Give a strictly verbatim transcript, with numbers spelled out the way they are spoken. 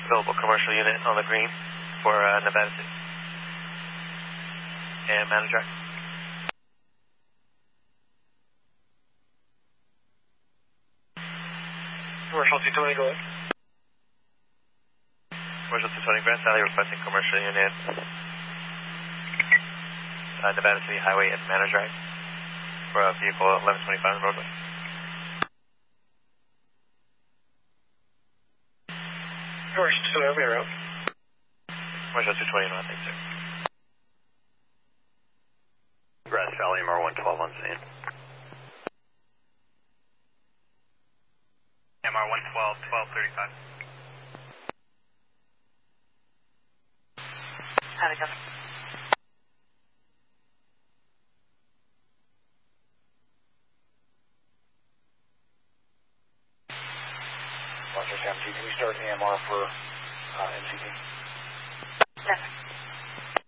available commercial unit on the green for uh, Nevada City. And manager. Commercial two twenty, go ahead. Commercial two twenty, Grand Valley requesting commercial unit. Uh, Nevada City Highway and Manor Drive for a vehicle eleven twenty-five on the roadway. Commercial two twenty, route. Commercial two twenty, no, thanks, sir. Grass Valley, M R one twelve on scene. M R one twelve, twelve thirty-five. Howdy, Kevin. Roger, Sam T, can you start A M R for uh, M C T? Yes, sir.